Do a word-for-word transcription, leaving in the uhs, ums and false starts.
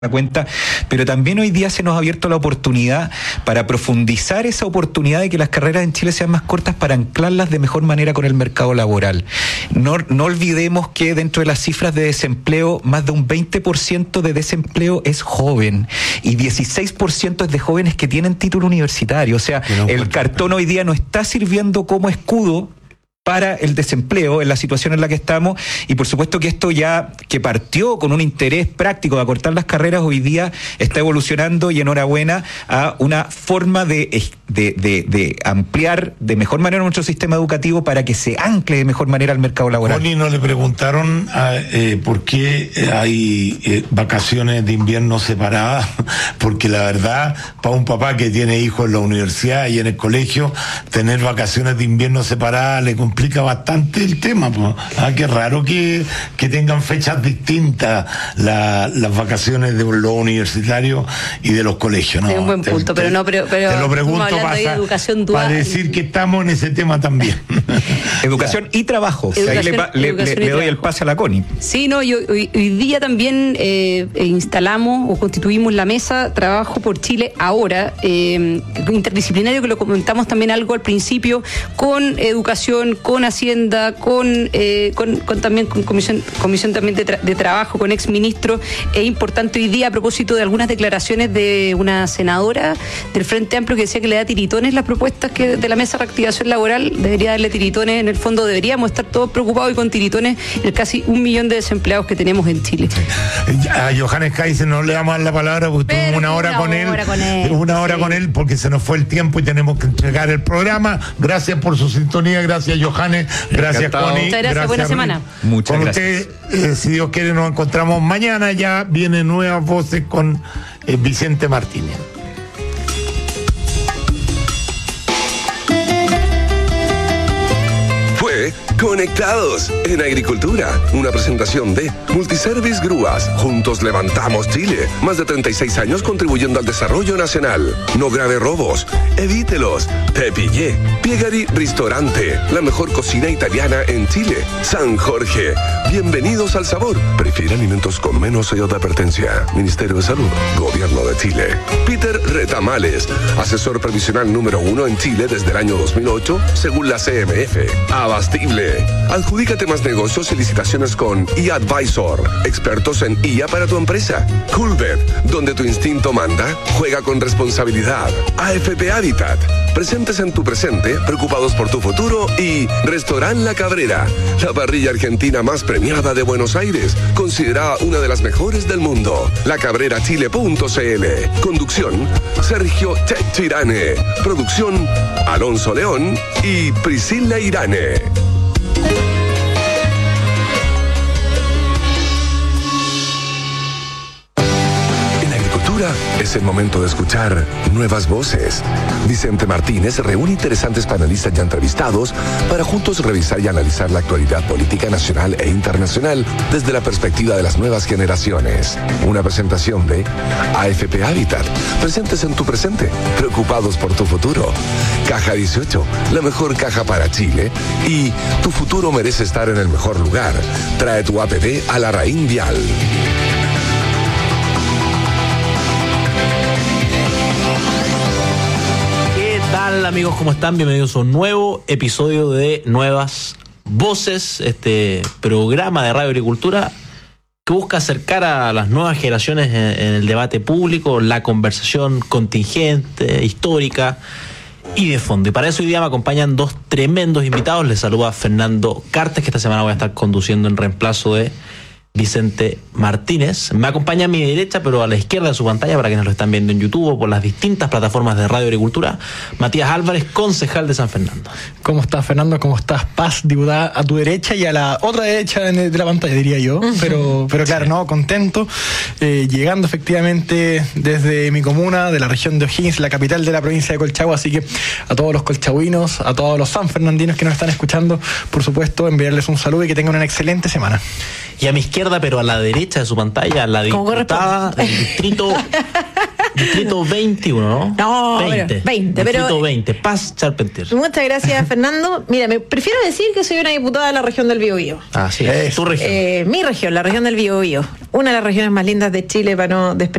cuenta, pero también hoy día se nos ha abierto la oportunidad para profundizar esa oportunidad de que las carreras en Chile sean más cortas para anclarlas de mejor manera con el mercado laboral. No, no olvidemos que dentro de las cifras de desempleo, más de un veinte por ciento de desempleo es joven y dieciséis por ciento es de jóvenes que tienen título universitario. O sea, el cartón hoy día no está sirviendo como escudo para el desempleo en la situación en la que estamos, y por supuesto que esto ya que partió con un interés práctico de acortar las carreras, hoy día está evolucionando, y enhorabuena, a una forma de, de, de, de ampliar de mejor manera nuestro sistema educativo para que se ancle de mejor manera al mercado laboral. Connie, ¿no le preguntaron a, eh, por qué hay eh, vacaciones de invierno separadas? Porque la verdad, para un papá que tiene hijos en la universidad y en el colegio, tener vacaciones de invierno separadas le complica bastante el tema, pues. Ah, qué raro que, que tengan fechas distintas la, las vacaciones de los universitarios y de los colegios, ¿no? Es un buen te, punto, te, pero no, pero, pero te lo pregunto para, de educación dual, para decir que estamos en ese tema también. Educación y trabajo. Educación, o sea, ahí le, le, le, le doy el pase a la Connie. Sí, no, yo, hoy, hoy día también eh, instalamos o constituimos la mesa Trabajo por Chile Ahora, eh, interdisciplinario, que lo comentamos también algo al principio, con educación, con Hacienda, con, eh, con, con también con comisión, comisión también de, tra- de trabajo, con exministros. Es importante hoy día, a propósito de algunas declaraciones de una senadora del Frente Amplio que decía que le da tiritones las propuestas que de la mesa de reactivación laboral, debería darle tiritones. En el fondo deberíamos estar todos preocupados y con tiritones el casi un millón de desempleados que tenemos en Chile. A Johannes Kaiser no le damos la palabra porque tuvimos una hora, una con, hora él, con él, una hora sí. con él porque se nos fue el tiempo y tenemos que entregar el programa. Gracias por su sintonía, gracias Johannes, gracias Connie. Muchas gracias, buena semana. Muchas con gracias. Usted, eh, si Dios quiere, nos encontramos mañana. Ya vienen nuevas voces con eh, Vicente Martínez. Fue Conectados en Agricultura, una presentación de Multiservice Grúas. Juntos levantamos Chile. Más de treinta y seis años contribuyendo al desarrollo nacional. No grave robos, evítelos. Te pillé. Piegari Ristorante, la mejor cocina italiana en Chile. San Jorge, bienvenidos al sabor. Prefiere alimentos con menos sello de advertencia. Ministerio de Salud, Gobierno de Chile. Peter Retamales, asesor previsional número uno en Chile desde el año dos mil ocho, según la C M F. Abastible. Adjudícate más negocios y licitaciones con eAdvisor, expertos en I A para tu empresa. Coolbet, donde tu instinto manda, juega con responsabilidad. A F P Habitat, presentes en tu presente, preocupados por tu futuro. Y Restaurant La Cabrera, la parrilla argentina más premiada de Buenos Aires, considerada una de las mejores del mundo. la cabrera chile punto c l. Conducción, Sergio Checho Irane. Producción, Alonso León y Priscila Irane. Es el momento de escuchar nuevas voces. Vicente Martínez reúne interesantes panelistas ya entrevistados para juntos revisar y analizar la actualidad política nacional e internacional desde la perspectiva de las nuevas generaciones. Una presentación de A F P Habitat, presentes en tu presente, preocupados por tu futuro. Caja dieciocho, la mejor caja para Chile. Y tu futuro merece estar en el mejor lugar. Trae tu A P P a la Raín Vial. Hola amigos, ¿cómo están? Bienvenidos a un nuevo episodio de Nuevas Voces, este programa de Radio Agricultura que busca acercar a las nuevas generaciones en, en el debate público, la conversación contingente, histórica y de fondo. Y para eso hoy día me acompañan dos tremendos invitados. Les saluda Fernando Cartes, que esta semana voy a estar conduciendo en reemplazo de Vicente Martínez. Me acompaña a mi derecha, pero a la izquierda de su pantalla, para quienes lo están viendo en YouTube o por las distintas plataformas de Radio Agricultura, Matías Álvarez, concejal de San Fernando. ¿Cómo estás, Fernando? ¿Cómo estás, Paz, diputada a tu derecha y a la otra derecha de la pantalla, diría yo? Pero, pero claro, no, contento, eh, llegando efectivamente desde mi comuna, de la región de O'Higgins, la capital de la provincia de Colchagua, así que a todos los colchagüinos, a todos los sanfernandinos que nos están escuchando, por supuesto, enviarles un saludo y que tengan una excelente semana. Y a mi izquierda, pero a la derecha de su pantalla, la diputada del distrito Distrito veintiuno, ¿no? No, veinte. pero veinte, Distrito pero- veinte, Paz Charpentier. Muchas gracias, Fernando. Mira, me prefiero decir que soy una diputada de la región del Biobío. Ah, sí, es tu región. Eh, mi región, la región del Biobío. Una de las regiones más lindas de Chile, para no despreciar